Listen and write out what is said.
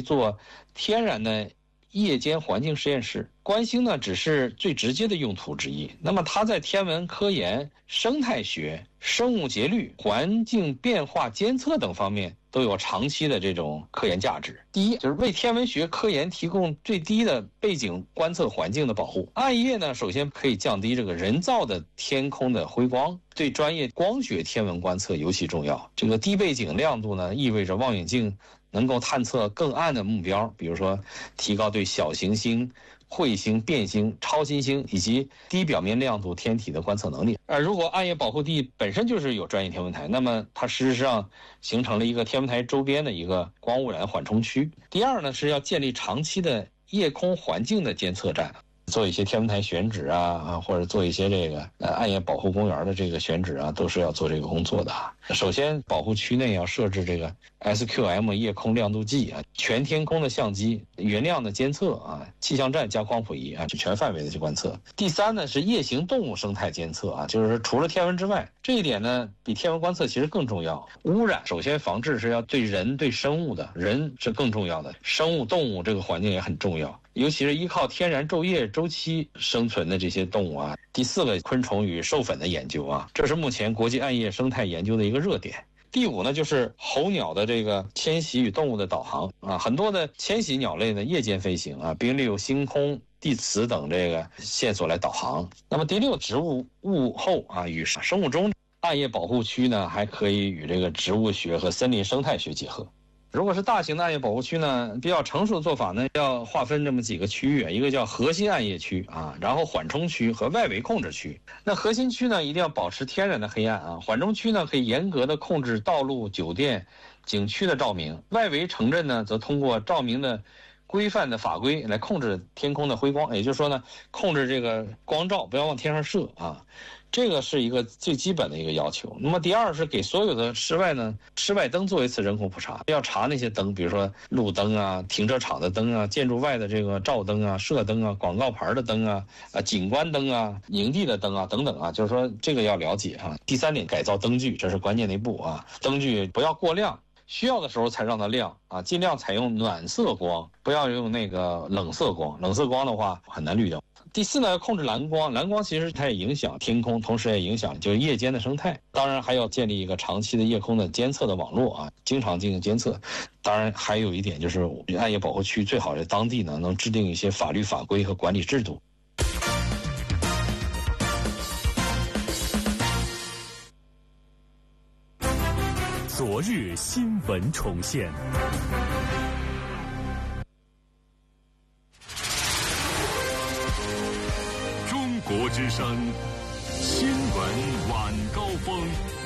做天然的夜间环境实验室。观星呢只是最直接的用途之一，那么它在天文科研、生态学、生物节律、环境变化监测等方面都有长期的这种科研价值。第一，就是为天文学科研提供最低的背景观测环境的保护。暗夜呢，首先可以降低这个人造的天空的辉光，对专业光学天文观测尤其重要。这个低背景亮度呢，意味着望远镜能够探测更暗的目标，比如说提高对小行星、彗星、变星、超新星以及低表面亮度天体的观测能力。如果暗夜保护地本身就是有专业天文台，那么它事实上形成了一个天文台周边的一个光污染缓冲区。第二呢，是要建立长期的夜空环境的监测站，做一些天文台选址或者做一些这个暗夜保护公园的这个选址都是要做这个工作的。首先，保护区内要设置这个 SQM 夜空亮度计全天空的相机、云量的监测气象站加光谱仪全范围的去观测。第三呢，是夜行动物生态监测就是除了天文之外，这一点呢比天文观测其实更重要。污染首先防治是要对人、对生物的，人是更重要的，生物、动物这个环境也很重要。尤其是依靠天然昼夜周期生存的这些动物第四个，昆虫与授粉的研究这是目前国际暗夜生态研究的一个热点。第五呢，就是候鸟的这个迁徙与动物的导航很多的迁徙鸟类呢夜间飞行并利用星空、地磁等这个线索来导航。那么第六，植物物候与生物钟，暗夜保护区呢还可以与这个植物学和森林生态学结合。如果是大型的暗夜保护区呢，比较成熟的做法呢，要划分这么几个区域，一个叫核心暗夜区然后缓冲区和外围控制区。那核心区呢，一定要保持天然的黑暗缓冲区呢，可以严格的控制道路、酒店、景区的照明。外围城镇呢，则通过照明的规范的法规来控制天空的辉光，也就是说呢，控制这个光照不要往天上射这个是一个最基本的一个要求。那么第二是给所有的室外灯做一次人工普查，要查那些灯，比如说路灯停车场的灯建筑外的这个照灯射灯广告牌的灯景观灯营地的灯等等就是说这个要了解第三点，改造灯具，这是关键的一步灯具不要过亮，需要的时候才让它亮尽量采用暖色光，不要用那个冷色光，冷色光的话很难滤掉。第四呢，控制蓝光，蓝光其实它也影响天空，同时也影响就是夜间的生态。当然还要建立一个长期的夜空的监测的网络经常进行监测。当然还有一点就是暗夜保护区最好在当地呢能制定一些法律法规和管理制度。 昨日新闻重现。中国之声新闻晚高峰。